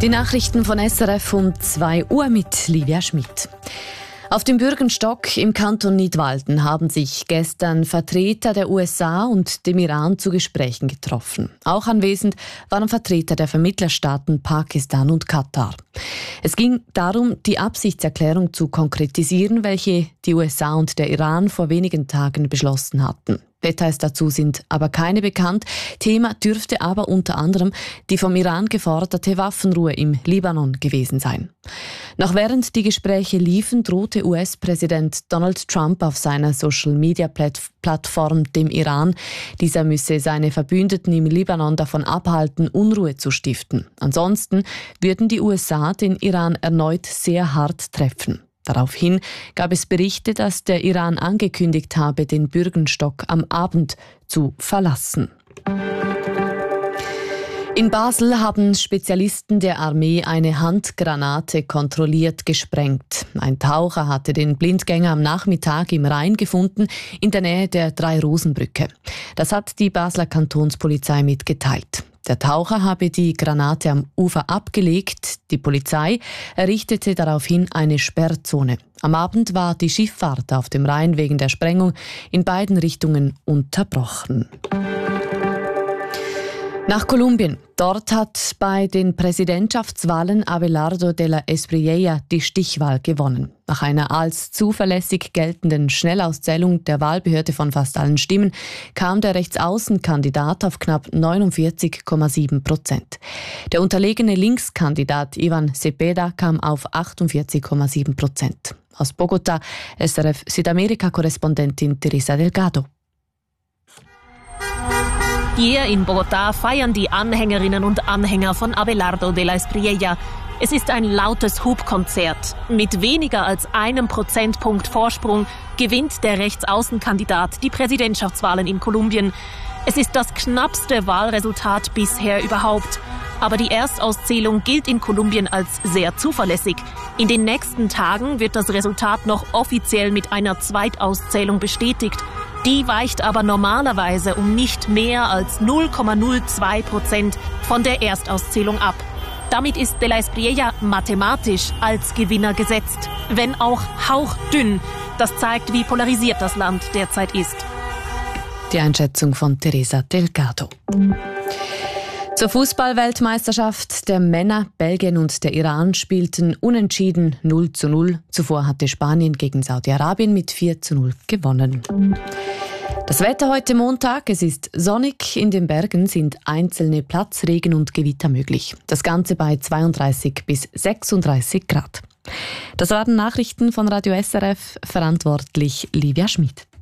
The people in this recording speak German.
Die Nachrichten von SRF um 2 Uhr mit Livia Schmidt. Auf dem Bürgenstock im Kanton Nidwalden haben sich gestern Vertreter der USA und dem Iran zu Gesprächen getroffen. Auch anwesend waren Vertreter der Vermittlerstaaten Pakistan und Katar. Es ging darum, die Absichtserklärung zu konkretisieren, welche die USA und der Iran vor wenigen Tagen beschlossen hatten. Details dazu sind aber keine bekannt. Thema dürfte aber unter anderem die vom Iran geforderte Waffenruhe im Libanon gewesen sein. Noch während die Gespräche liefen, drohte US-Präsident Donald Trump auf seiner Social-Media-Plattform dem Iran, dieser müsse seine Verbündeten im Libanon davon abhalten, Unruhe zu stiften. Ansonsten würden die USA den Iran erneut sehr hart treffen. Daraufhin gab es Berichte, dass der Iran angekündigt habe, den Bürgenstock am Abend zu verlassen. In Basel haben Spezialisten der Armee eine Handgranate kontrolliert gesprengt. Ein Taucher hatte den Blindgänger am Nachmittag im Rhein gefunden, in der Nähe der Drei-Rosen-Brücke. Das hat die Basler Kantonspolizei mitgeteilt. Der Taucher habe die Granate am Ufer abgelegt. Die Polizei errichtete daraufhin eine Sperrzone. Am Abend war die Schifffahrt auf dem Rhein wegen der Sprengung in beiden Richtungen unterbrochen. Nach Kolumbien. Dort hat bei den Präsidentschaftswahlen Abelardo de la Espriella die Stichwahl gewonnen. Nach einer als zuverlässig geltenden Schnellauszählung der Wahlbehörde von fast allen Stimmen kam der Rechtsaußenkandidat auf knapp 49,7%. Der unterlegene Linkskandidat Ivan Cepeda kam auf 48,7%. Aus Bogotá, SRF Südamerika-Korrespondentin Teresa Delgado. Hier in Bogotá feiern die Anhängerinnen und Anhänger von Abelardo de la Espriella. Es ist ein lautes Hupkonzert. Mit weniger als 1 Prozentpunkt Vorsprung gewinnt der Rechtsaußenkandidat die Präsidentschaftswahlen in Kolumbien. Es ist das knappste Wahlresultat bisher überhaupt. Aber die Erstauszählung gilt in Kolumbien als sehr zuverlässig. In den nächsten Tagen wird das Resultat noch offiziell mit einer Zweitauszählung bestätigt. Die weicht aber normalerweise um nicht mehr als 0,02% von der Erstauszählung ab. Damit ist de la Espriella mathematisch als Gewinner gesetzt, wenn auch hauchdünn. Das zeigt, wie polarisiert das Land derzeit ist. Die Einschätzung von Teresa Delgado. Zur Fußball-Weltmeisterschaft der Männer. Belgien und der Iran spielten unentschieden 0:0. Zuvor hatte Spanien gegen Saudi-Arabien mit 4:0 gewonnen. Das Wetter heute Montag, es ist sonnig, in den Bergen sind einzelne Platzregen und Gewitter möglich. Das Ganze bei 32 bis 36 Grad. Das waren Nachrichten von Radio SRF, verantwortlich Livia Schmidt.